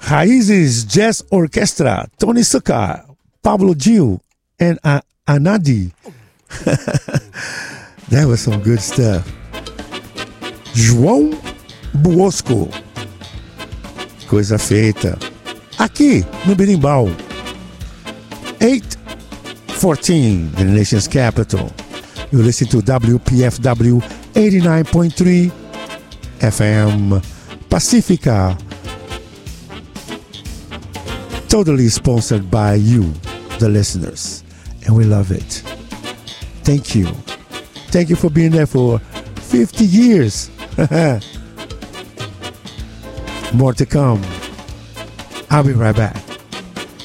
Raízes Jazz Orchestra, Tony Suka, Pablo Gil, and Anadi. That was some good stuff. João Bosco. Coisa feita. Aqui no Berimbau. 8:14 in the nation's capital. You listen to WPFW 89.3 FM Pacifica. Totally sponsored by you, the listeners. And we love it. Thank you. Thank you for being there for 50 years. More to come. I'll be right back.